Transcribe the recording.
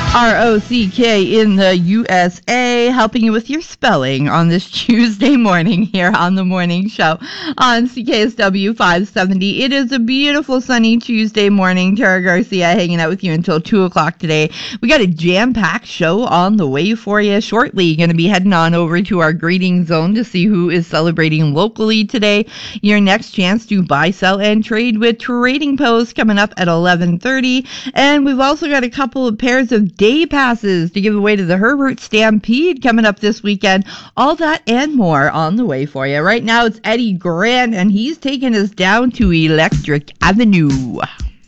ROCK in the USA, helping you with your spelling on this Tuesday morning here on the morning show on CKSW 570. It is a beautiful sunny Tuesday morning. Tara Garcia hanging out with you until 2 o'clock today. We got a jam-packed show on the way for you shortly. Going to be heading on over to our greeting zone to see who is celebrating locally today. Your next chance to buy, sell, and trade with Trading Post coming up at 11:30. And we've also got a couple of pairs of day passes to give away to the Herbert Stampede coming up this weekend. All that and more on the way for you. Right now it's Eddie Grant, and he's taking us down to Electric Avenue.